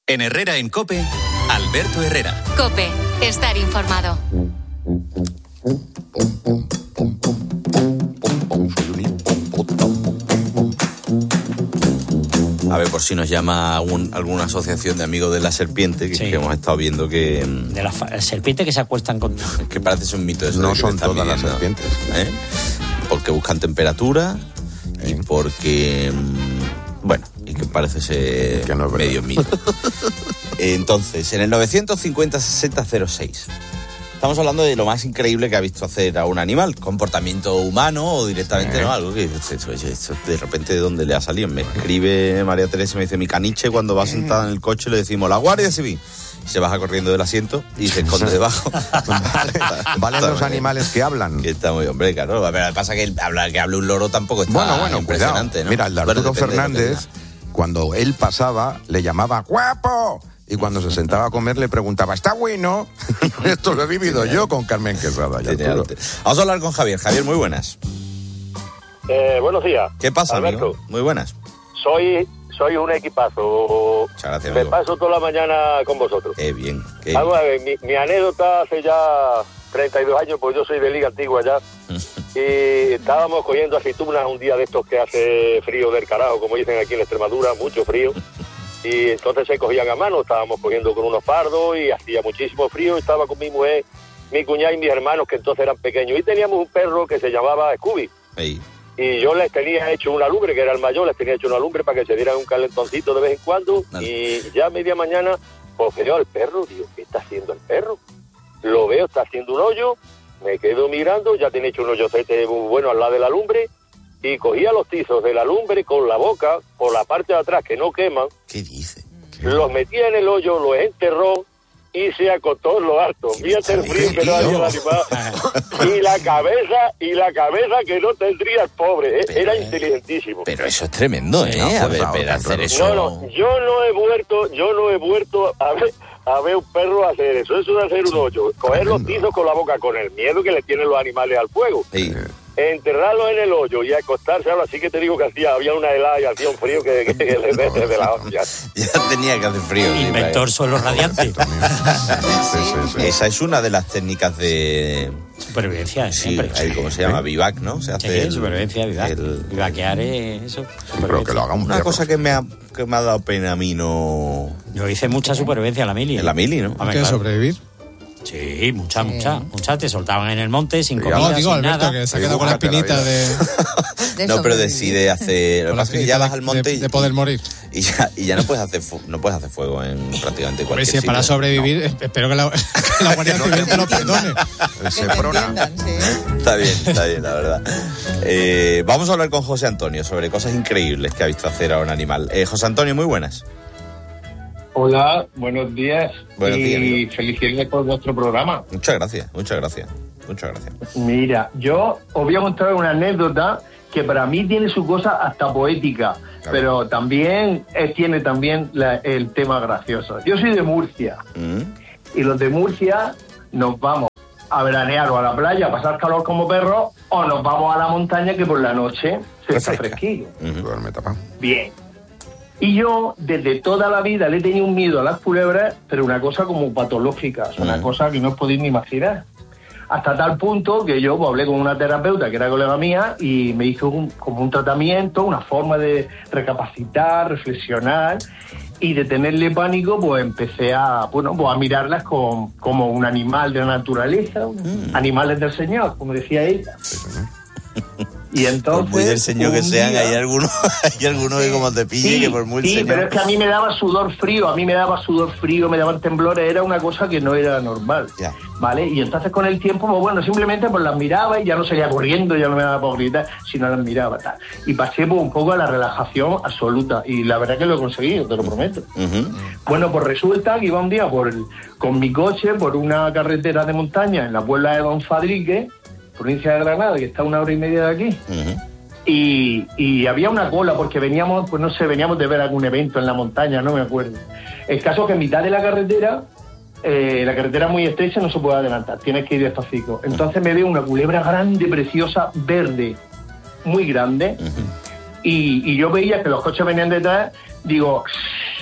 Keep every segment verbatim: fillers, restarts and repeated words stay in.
En Herrera en COPE, Alberto Herrera. COPE, estar informado. A ver, por si nos llama algún, alguna asociación de amigos de la serpiente, que, sí. que hemos estado viendo que... De la fa- serpiente que se acuestan con... Que parece ser un mito eso. No de que son todas midiendo, las serpientes. ¿eh? Porque buscan temperatura ¿Eh? y porque... Bueno, y que parece ser que no es medio mito. Entonces, en el novecientos cincuenta sesenta cero seis... Estamos hablando de lo más increíble que ha visto hacer a un animal, comportamiento humano o directamente sí. no, algo que eso, eso, eso, de repente de dónde le ha salido. Me escribe María Teresa y me dice, mi caniche cuando va sentada en el coche le decimos, la Guardia Civil. Y se baja corriendo del asiento y se esconde debajo. Vale, valen los animales que hablan. Que está muy, hombre, claro. Pero lo que pasa es que hablar que hable un loro tampoco está bueno, bueno, impresionante, ¿no? Mira, el de Arturo bueno, Fernández, cuando él pasaba, le llamaba ¡guapo! Y cuando se sentaba a comer le preguntaba, ¿está bueno? Esto lo he vivido yo con Carmen Quesada. Ya Vamos a hablar con Javier. Javier, muy buenas. Eh, buenos días. ¿Qué pasa, Alberto? amigo? Muy buenas. Soy soy un equipazo. Muchas gracias, Me amigo. paso toda la mañana con vosotros. Qué bien. Qué Vamos a ver, mi, mi anécdota hace ya treinta y dos años, pues yo soy de Liga Antigua ya. Y estábamos cogiendo aceitunas un día de estos que hace frío del carajo, como dicen aquí en Extremadura, mucho frío. Y entonces se cogían a mano, estábamos cogiendo con unos fardos y hacía muchísimo frío. Estaba con mi mujer, mi cuñada y mis hermanos, que entonces eran pequeños. Y teníamos un perro que se llamaba Scooby. Hey. Y yo les tenía hecho una lumbre, que era el mayor, les tenía hecho una lumbre para que se dieran un calentoncito de vez en cuando. Vale. Y ya a media mañana, pues veo al perro, digo, ¿qué está haciendo el perro? Lo veo, está haciendo un hoyo, me quedo mirando, ya tiene hecho un hoyocete muy bueno al lado de la lumbre. Y cogía los tizos de la lumbre con la boca, por la parte de atrás que no queman. ¿Qué dice? ¿Qué? Los metía en el hoyo, los enterró y se acostó en lo alto. Fíjate el frío que no había el animal. Y la cabeza, y la cabeza que no tendría el pobre. Pero, Era inteligentísimo. Pero eso es tremendo, ¿eh? No, a ver, favor, pero hacer eso... No, no, yo no he vuelto, yo no he vuelto a ver... a ver un perro hacer eso, eso de hacer un hoyo, coger los tizos con la boca, con el miedo que le tienen los animales al fuego, sí. enterrarlos en el hoyo y acostarse. Ahora sí que te digo que hacía, había una helada y hacía un frío que, que, que le mete de la hostia. Ya tenía que hacer frío. Inventor suelo radiante. sí, sí, sí. Esa es una de las técnicas de... Supervivencia, sí, siempre. Ahí, ¿cómo se llama? Vivac, ¿no? Se hace sí, el, supervivencia, vivac. El... Vivaquear es eso. Pero que lo haga un Una perro. cosa que me ha, que me ha dado pena a mí no... Yo hice mucha supervivencia en la mili. En la mili, ¿no? ¿Qué sobrevivir? Sí, mucha, sí. mucha, mucha. Te soltaban en el monte sin Digo, comida, digo, sin Alberto, nada. que se ha quedado con la espinita de... de no, pero decide hacer... Lo que pasa es que ya vas al monte de, y... de poder morir. Y ya, y ya no puedes hacer fu- no puedes hacer fuego en prácticamente cualquier si es sitio. para sobrevivir, no. Espero que la, que la Guardia Civil te lo perdone. Se prona. Sí. Está bien, está bien, la verdad. Eh, vamos a hablar con José Antonio sobre cosas increíbles que ha visto hacer a un animal. Eh, José Antonio, muy buenas. Hola, buenos días. Buenos y días, amigo. Felicidades por vuestro programa. Muchas gracias, muchas gracias, muchas gracias. Mira, yo os voy a contar una anécdota que para mí tiene su cosa hasta poética, claro. Pero también eh, tiene también la, el tema gracioso. Yo soy de Murcia, ¿Mm? Y los de Murcia nos vamos a veranear o a la playa, a pasar calor como perros, o nos vamos a la montaña que por la noche se está fresquillo. Uh-huh. Bien. Y yo, desde toda la vida, le he tenido un miedo a las culebras, pero una cosa como patológica, o sea, una uh-huh. cosa que no os podéis ni imaginar. Hasta tal punto que yo pues, hablé con una terapeuta que era colega mía y me hizo un, como un tratamiento, una forma de recapacitar, reflexionar, y de tenerle pánico, pues empecé a, bueno, pues, a mirarlas con, como un animal de la naturaleza, uh-huh. animales del Señor, como decía ella. Y entonces, por muy del Señor que sean, día, hay algunos hay algunos sí, que como te pille, sí, que por muy sí, señor... pero es que a mí me daba sudor frío, a mí me daba sudor frío, me daban temblores, era una cosa que no era normal, ya. ¿Vale? Y entonces con el tiempo, pues bueno, simplemente pues las miraba y ya no salía corriendo, ya no me daba por gritar, sino las miraba, tal. Y pasé pues, un poco a la relajación absoluta, y la verdad que lo he conseguido, te lo prometo. Uh-huh. Bueno, pues resulta que iba un día por el, con mi coche por una carretera de montaña en la Puebla de Don Fadrique, provincia de Granada, que está a una hora y media de aquí. Uh-huh. Y, y había una cola, porque veníamos, pues no sé, veníamos de ver algún evento en la montaña, no me acuerdo. El caso es que en mitad de la carretera, eh, la carretera muy estrecha, no se puede adelantar, tienes que ir despacito. Entonces me veo una culebra grande, preciosa, verde, muy grande, uh-huh. y, y yo veía que los coches venían detrás, digo,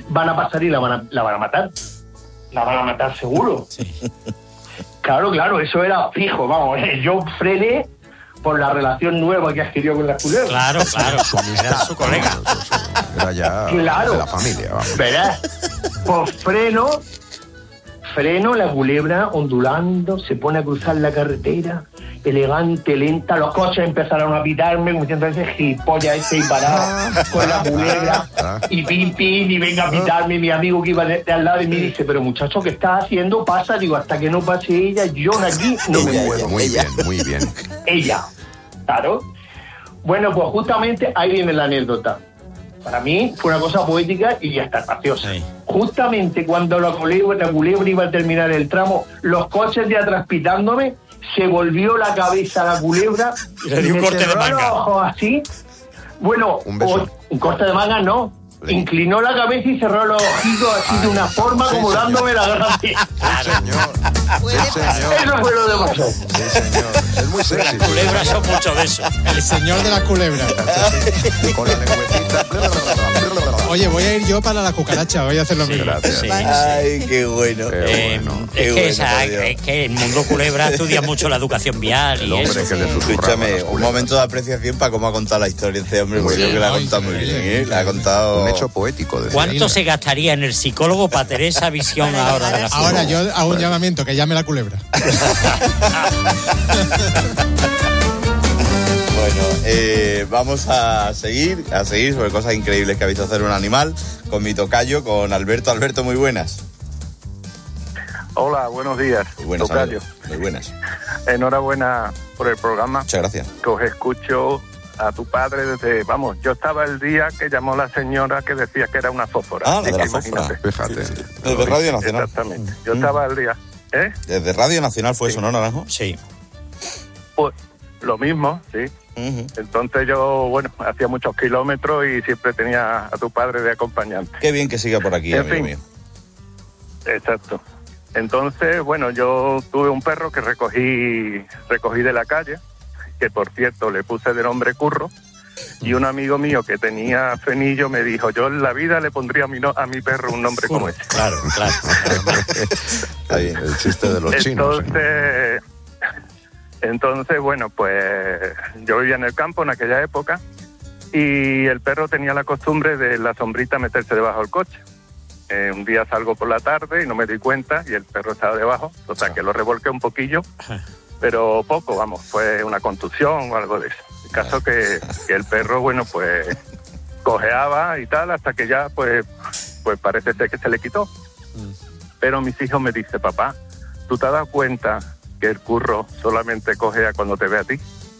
van a pasar y la van a, la van a matar. La van a matar seguro. Sí. Claro, claro, eso era fijo, vamos. Yo frené por la relación nueva que adquirió con la culebra. Claro, claro, su amistad, su colega. Era ya claro. de la familia, vamos. Verás, por freno, freno, la culebra ondulando, se pone a cruzar la carretera, elegante, lenta, los coches empezaron a pitarme, como diciendo ese gilipollas ese y parado con la culebra, y pim, pim, y venga a pitarme, mi amigo que iba de, de al lado de mí dice, pero muchacho, ¿qué estás haciendo? Pasa, digo, hasta que no pase ella, yo de aquí no ella, me muevo. Muy bien, muy bien. Ella, claro. Bueno, pues justamente ahí viene la anécdota. Para mí fue una cosa poética y ya está, graciosa. Sí. Justamente cuando la culebra, la culebra iba a terminar el tramo, los coches de atrás pitándome, se volvió la cabeza a la culebra y le dio un corte de manga. Los ojos así. Bueno, un, o, un corte de manga no. Le... Inclinó la cabeza y cerró los ojitos así. Ay, de una forma sí, como señor. Dándome la gracia. Sí, señor. Sí, señor. Eso fue lo de pasó. Sí, señor. Es muy sexy. Las culebras son mucho de eso. El señor de la culebra. Con la lengüetita. Oye, voy a ir yo para la cucaracha, voy a hacer lo sí, mismo. Gracias. Sí, Ay, sí. Qué bueno. Eh, bueno. Es, qué que esa, bueno es que el mundo culebra estudia mucho la educación vial. El y hombre eso. que le susurraba. Escúchame, un momento de apreciación para cómo ha contado la historia este hombre, porque yo creo que la ha contado muy bien, ¿eh? La ha contado... Un hecho poético. ¿Cuánto se gastaría en el psicólogo para tener esa visión ahora de la Ahora culebra? yo hago un llamamiento, que llame la culebra. Bueno, eh, vamos a seguir, a seguir sobre cosas increíbles que ha visto hacer un animal con mi tocayo, con Alberto. Alberto, muy buenas. Hola, buenos días. Muy buenas, tocayo. Muy buenas. Enhorabuena por el programa. Muchas gracias. Que os escucho a tu padre desde, vamos, yo estaba el día que llamó la señora que decía que era una fósfora. Ah, de la fósfora. Fíjate. Sí, sí. Desde Radio Nacional. Exactamente. Yo estaba el día. ¿Eh? Desde Radio Nacional fue sí. eso, ¿no, Naranjo? Sí. Pues lo mismo, sí. Uh-huh. Entonces yo, bueno, hacía muchos kilómetros y siempre tenía a tu padre de acompañante. Qué bien que siga por aquí, en amigo fin. mío. Exacto. Entonces, bueno, yo tuve un perro que recogí, recogí de la calle, que por cierto le puse de nombre Curro, y un amigo mío que tenía frenillo me dijo, yo en la vida le pondría a mi, no, a mi perro un nombre Curro. como ese. Claro, claro. Está bien, el chiste de los chinos. Entonces... Entonces, bueno, pues yo vivía en el campo en aquella época y el perro tenía la costumbre de la sombrita meterse debajo del coche. Eh, un día salgo por la tarde y no me di cuenta y el perro estaba debajo, o sea que lo revolqué un poquillo, pero poco, vamos, fue una contusión o algo de eso. El caso que, que el perro, bueno, pues cojeaba y tal hasta que ya, pues, pues parece ser que se le quitó. Pero mis hijos me dicen, papá, ¿tú te has dado cuenta que el Curro solamente cojea cuando te ve a ti?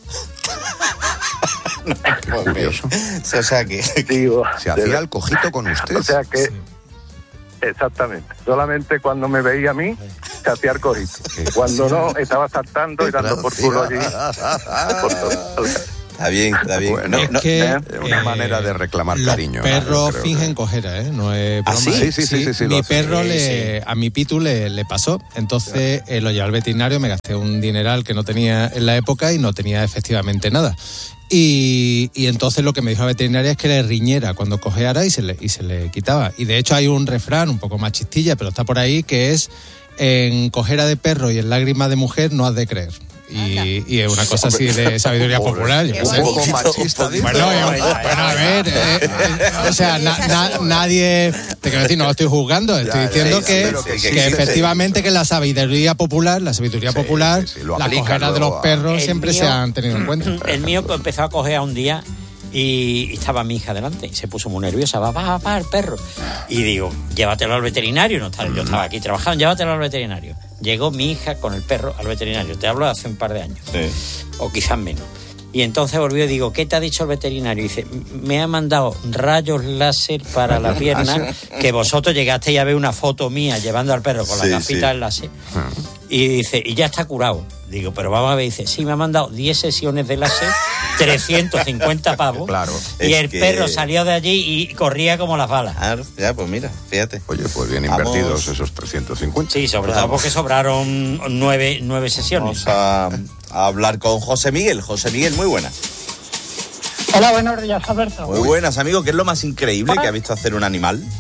No, curioso. O sea que... Digo, se hacía el cojito con usted. O sea que... Sí. Exactamente. Solamente cuando me veía a mí, se hacía el cojito. Cuando no, estaba saltando y dando por culo allí. Por todo. Está bien, está bien. Bueno, es no, que, es una eh, manera de reclamar los cariño. Perros ¿no? fingen que... cojera, ¿eh? No es broma. ¿Ah, sí? Sí, sí, sí, sí, sí, Mi lo perro, sí, le, sí. a mi Pitu le, le pasó. Entonces eh, lo llevé al veterinario, me gasté un dineral que no tenía en la época y no tenía efectivamente nada. Y, y entonces lo que me dijo la veterinaria es que le riñera cuando cojeara y se le, y se le quitaba. Y de hecho hay un refrán un poco más chistilla, pero está por ahí, que es: en cojera de perro y en lágrima de mujer no has de creer. Y, y es una cosa así de sabiduría popular. Yo un poco machista. Bueno, bueno, a ver, eh, eh, o sea, na, na, nadie, te quiero decir, no lo estoy juzgando, estoy ya, diciendo ya, que, que, que, que efectivamente sí, que la sabiduría popular, la sabiduría sí, popular, sí, sí, lo la cojera de los perros siempre mío, se han tenido en cuenta. El mío empezó a coger un día y estaba mi hija delante y se puso muy nerviosa, va, va, va, el perro. Y digo, llévatelo al veterinario. No, yo estaba aquí trabajando, llévatelo al veterinario. Llegó mi hija con el perro al veterinario. Te hablo de hace un par de años. Sí. O quizás menos. Y entonces volvió y digo, ¿qué te ha dicho el veterinario? Y dice, me ha mandado rayos láser para la pierna, que vosotros llegasteis a ver una foto mía llevando al perro con sí, las gafitas sí. láser. Y dice, y ya está curado. Digo, pero vamos a ver, dice, sí, me han mandado diez sesiones de láser, trescientos cincuenta pavos. Claro. Y Es el que... perro salió de allí y corría como las balas. Ah, ya, pues mira, fíjate. Oye, pues bien Vamos... invertidos esos trescientos cincuenta. Sí, sobre todo porque sobraron nueve, nueve sesiones. Vamos a, a hablar con José Miguel. José Miguel, muy buenas. Hola, buenos días, Alberto. Muy buenas, amigo. ¿Qué es lo más increíble que ha visto hacer un animal?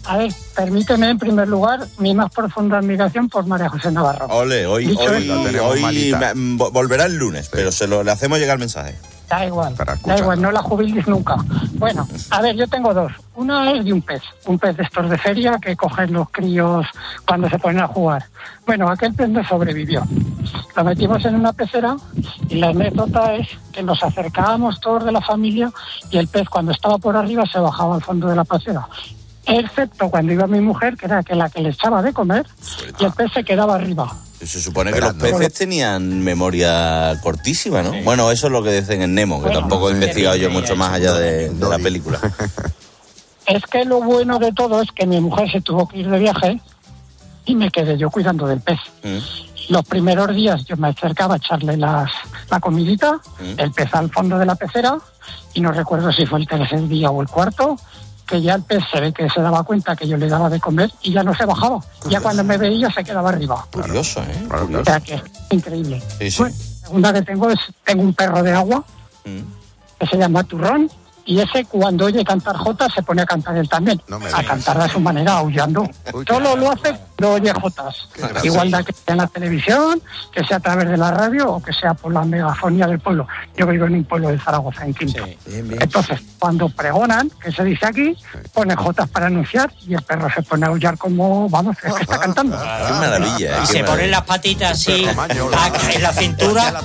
A ver, permíteme en primer lugar mi más profunda admiración por María José Navarro. Ole, hoy, Dicho hoy, esto, hoy me- volverá el lunes, pero se lo, le hacemos llegar el mensaje. Da igual, da igual, no la jubiles nunca. Bueno, a ver, yo tengo dos. Una es de un pez, un pez de estos de feria que cogen los críos cuando se ponen a jugar. Bueno, aquel pez no sobrevivió. Lo metimos en una pecera y la anécdota es que nos acercábamos todos de la familia y el pez cuando estaba por arriba se bajaba al fondo de la pecera. Excepto cuando iba mi mujer, que era que la que le echaba de comer, y el pez se quedaba arriba. Se supone que los peces tenían memoria cortísima, ¿no? Sí. Bueno, eso es lo que dicen en Nemo, que bueno, tampoco he investigado yo mucho más allá de, de la película. Es que lo bueno de todo es que mi mujer se tuvo que ir de viaje y me quedé yo cuidando del pez. Mm. Los primeros días yo me acercaba a echarle las, la comidita, mm. el pez al fondo de la pecera, y no recuerdo si fue el tercer día o el cuarto, que ya el pez se ve que se daba cuenta que yo le daba de comer y ya no se bajaba. Curioso. Ya cuando me veía se quedaba arriba. Curioso, ¿eh? Curioso. O sea que es increíble. Sí, sí. Bueno, la segunda que tengo es, tengo un perro de agua mm. que se llama Turrón, y ese cuando oye cantar jotas se pone a cantar él también. No a digas. Cantar de su manera, aullando. Uy, Solo lo hace cuando oye jotas. Igual da que sea en la televisión, que sea a través de la radio o que sea por la megafonía del pueblo. Yo vivo en un pueblo de Zaragoza, en Quinto. Sí, bien, bien. Entonces, cuando pregonan, que se dice aquí, pone jotas para anunciar y el perro se pone a aullar como, vamos, es que está cantando. Qué maravilla. Y se maravilla. Ponen las patitas así en la cintura.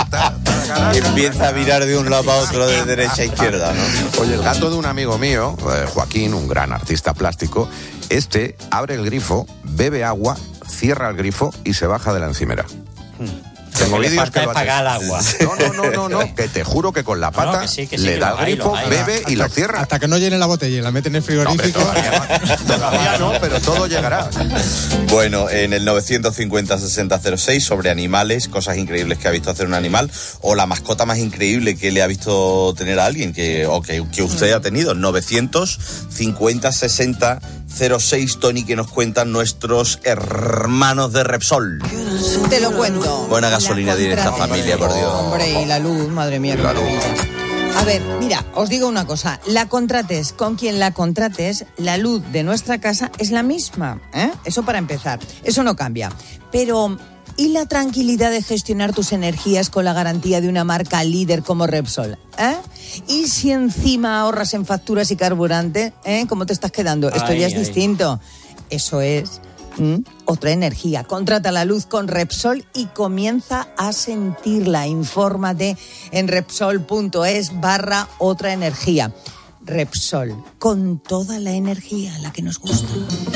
Y empieza a virar de un lado a otro, de derecha a izquierda, ¿no? Oye, el gato de un amigo mío, eh, Joaquín, un gran artista plástico, este abre el grifo, bebe agua, cierra el grifo y se baja de la encimera. Hmm. Tengo vídeos que lo hacen. Pagar el agua. No, no, no, no, no, que te juro que con la pata no, no, que sí, que sí, le da el grifo, hay, bebe hasta, y lo cierra. Hasta que no llene la botella y la mete en el frigorífico. No, todavía, todavía no, pero todo llegará. Bueno, en el novecientos cincuenta sesenta cero seis sobre animales, cosas increíbles que ha visto hacer un animal, o la mascota más increíble que le ha visto tener a alguien, que, o que, que usted ha tenido. novecientos cincuenta sesenta cero seis, Tony, que nos cuentan nuestros hermanos de Repsol. Te lo cuento. Buena gasolina tiene esta familia, por Dios. Hombre, y la luz, madre mía. La luz. A ver, mira, os digo una cosa. La contrates con quien la contrates, la luz de nuestra casa es la misma, ¿eh? Eso para empezar. Eso no cambia. Pero, ¿y la tranquilidad de gestionar tus energías con la garantía de una marca líder como Repsol? ¿Eh? ¿Y si encima ahorras en facturas y carburante? ¿Eh? ¿Cómo te estás quedando? Esto ay, ya es ay. distinto. Eso es... ¿Mm? Otra energía. Contrata la luz con Repsol y comienza a sentirla. Infórmate en Repsol.es barra otra energía. Repsol, con toda la energía, la que nos gusta.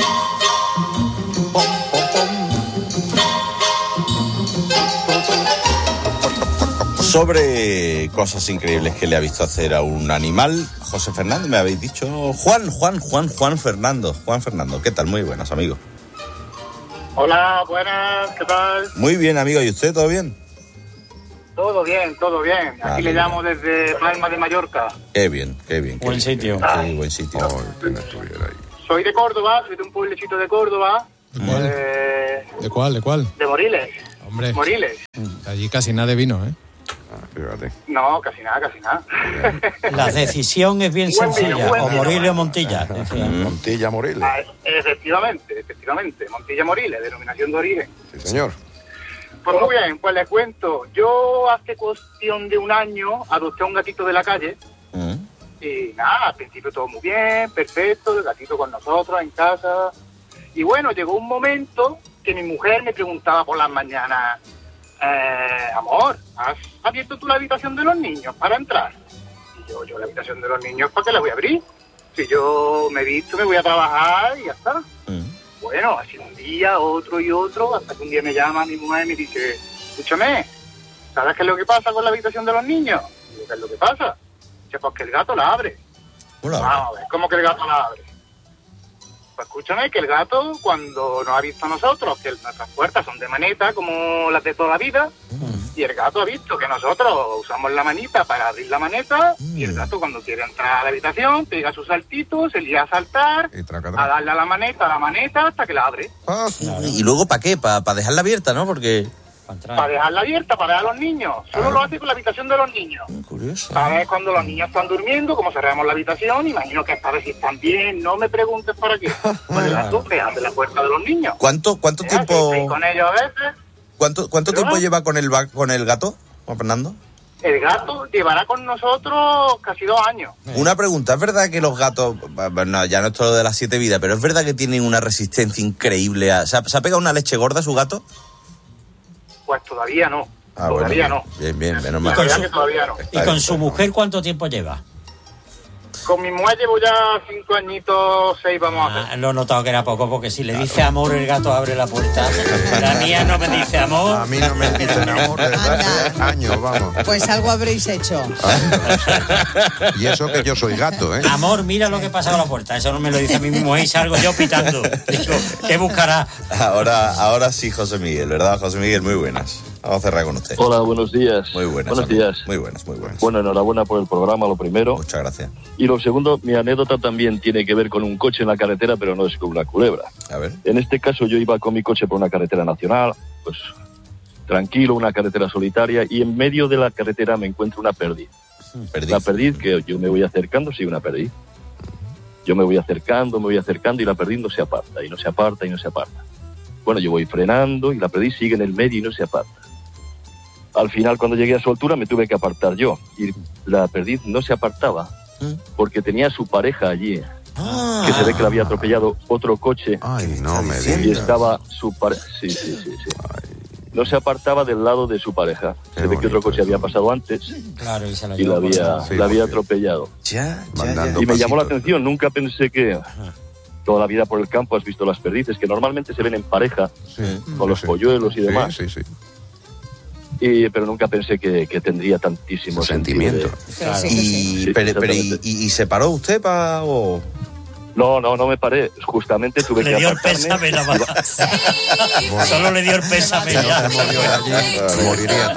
Sobre cosas increíbles que le ha visto hacer a un animal, José Fernando, me habéis dicho. Juan, Juan, Juan, Juan Fernando. Juan Fernando, ¿qué tal? Muy buenas, amigo. Hola, buenas, ¿qué tal? Muy bien, amigo, ¿y usted todo bien? Todo bien, todo bien. Aquí vale, le llamo bien. Desde Palma de Mallorca. Qué bien, qué bien. Qué buen bien, sitio. Qué bien, buen sitio. Oh, que no estuviera ahí. Soy de Córdoba, soy de un pueblecito de Córdoba. ¿De cuál? Eh, ¿De cuál? ¿De cuál? De Moriles. Hombre. Moriles. Allí casi nada de vino, ¿eh? Ah, fíjate. No, casi nada, casi nada. La decisión es bien buen sencilla. vino, buen o vino, Moriles o Montilla. Montilla Moriles. Ah, efectivamente, efectivamente. Montilla Moriles, denominación de origen. Sí, señor. Pues muy bien, pues les cuento. Yo hace cuestión de un año adopté a un gatito de la calle. Uh-huh. Y nada, al principio todo muy bien, perfecto, el gatito con nosotros en casa. Y bueno, llegó un momento que mi mujer me preguntaba por las mañanas, eh, amor, ¿has abierto tú la habitación de los niños para entrar? Y yo, yo la habitación de los niños, ¿para qué la voy a abrir? Si yo me he visto, me voy a trabajar y ya está. Uh-huh. Bueno, así un día, otro y otro, hasta que un día me llama mi mujer y me dice, escúchame, ¿sabes qué es lo que pasa con la habitación de los niños? Y digo, ¿qué es lo que pasa? Dice, pues que el gato la abre. Hola. Vamos a ver, ¿cómo que el gato la abre? Pues escúchame, que el gato, cuando nos ha visto a nosotros, que nuestras puertas son de maneta, como las de toda la vida, mm. y el gato ha visto que nosotros usamos la manita para abrir la maneta, mm. y el gato cuando quiere entrar a la habitación, pega sus saltitos, se lía a saltar, y traca, traca. a darle a la maneta, a la maneta, hasta que la abre. Ah, y luego, ¿para qué? ¿Para pa dejarla abierta, no? Porque... para dejarla abierta, para dejar a los niños. Solo Ah. lo hace con la habitación de los niños. Curioso. ¿Sabes? Cuando los niños están durmiendo, como cerramos la habitación, imagino que es para ver si están bien, no me preguntes para qué. Pues el gato te abre la puerta de los niños. ¿Cuánto, cuánto Te tiempo, hace ir con ellos a veces. cuánto, cuánto ¿Pero? tiempo lleva con el, va- con el gato, Juan Fernando? El gato llevará con nosotros casi dos años. Una pregunta, ¿es verdad que los gatos, bueno, ya no es todo lo de las siete vidas, pero es verdad que tienen una resistencia increíble a... ¿Se ha, se ha pegado una leche gorda su gato? Pues todavía no. Ah, todavía bueno, no. bien, bien, menos La mal. verdad que todavía no. ¿Y con su mujer cuánto tiempo lleva? Con mi mujer llevo ya cinco añitos, seis vamos a hacer. Ah, lo he notado que era poco, porque si le dice amor, el gato abre la puerta. La mía no me dice amor. A mí no me dicen amor desde hace años, vamos. Pues algo habréis hecho. Y eso que yo soy gato, ¿eh? Amor, mira lo que pasa con la puerta. Eso no me lo dice a mí mismo y salgo yo pitando. Digo, ¿qué buscará? Ahora, ahora sí, José Miguel, ¿verdad, José Miguel? Muy buenas. Vamos a cerrar con usted. Hola, buenos días. Muy buenas. Buenos amigo. días. Muy buenas, muy buenas. Bueno, enhorabuena por el programa, lo primero. Muchas gracias. Y lo segundo, mi anécdota también tiene que ver con un coche en la carretera, pero no es con una culebra. A ver. En este caso yo iba con mi coche por una carretera nacional, pues tranquilo, una carretera solitaria, y en medio de la carretera me encuentro una perdiz. Perdiz. La perdiz que yo me voy acercando, sí, una perdiz. Yo me voy acercando, me voy acercando y la perdiz no se aparta, y no se aparta, y no se aparta. Bueno, yo voy frenando y la perdiz sigue en el medio y no se aparta. Al final, cuando llegué a su altura, me tuve que apartar yo. Y la perdiz no se apartaba porque tenía a su pareja allí, Ah. que se ve que la había atropellado otro coche. Ay, no me Y digas. estaba su pareja. Sí, sí, sí, sí. No se apartaba del lado de su pareja. Se ve que otro coche había pasado antes Claro, y se la y la había, Sí, la había porque- atropellado. Ya, ya, Mandando Y me llamó la pasitos. atención, nunca pensé que toda la vida por el campo has visto las perdices, que normalmente se ven en pareja, Sí, con los sí. polluelos y demás. Sí, sí, sí. Y, pero nunca pensé que, que tendría tantísimo Sentimiento. sentido de- Sí, sí, que sí. Y, Sí, pero, pero, ¿y, exactamente. y- y se paró usted para...? O... No, no, no me paré. Justamente tuve Le que dio el apartarme. pésame nada más. Solo le dio el pésame ya. Moriría